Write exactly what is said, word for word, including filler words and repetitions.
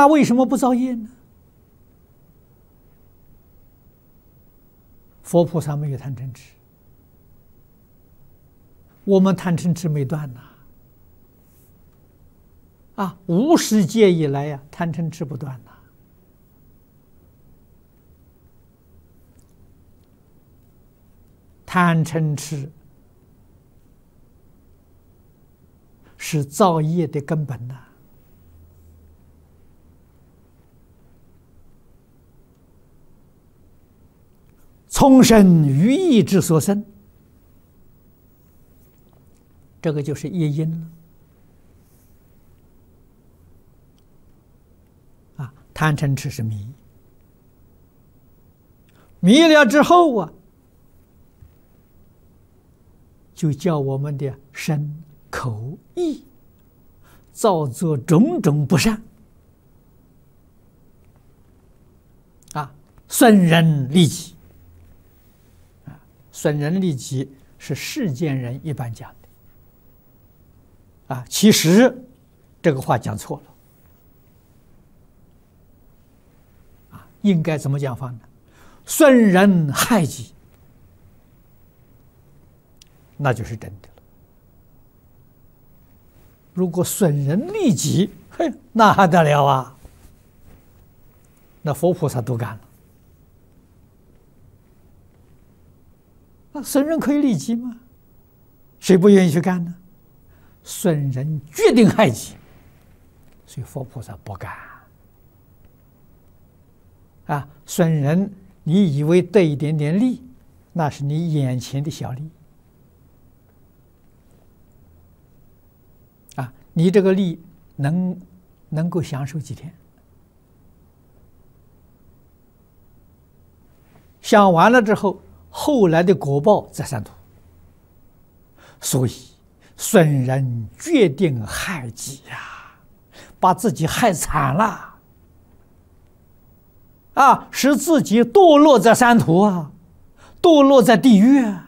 他为什么不造业呢？佛菩萨没有贪嗔痴，我们贪嗔痴没断呐。啊，无始劫以来呀、啊，贪嗔痴不断呐。贪嗔痴是造业的根本呐。从生于意之所生，这个就是业因了。啊，贪嗔痴是迷，迷了之后啊，就叫我们的身口意造作种种不善，啊，损人利己。啊，损人利己是世间人一般讲的，啊，其实这个话讲错了，啊，应该怎么讲法呢？损人害己，那就是真的了。如果损人利己，嘿，那还得了啊！那佛菩萨都干了。那损人可以利己吗？谁不愿意去干呢？损人决定害己，所以佛菩萨不干。啊，损人，你以为得一点点利，那是你眼前的小利。啊，你这个利能能够享受几天？享完了之后，后来的果报在三途。所以损人决定害己呀、啊，把自己害惨了，啊，使自己堕落在三途啊，堕落在地狱啊。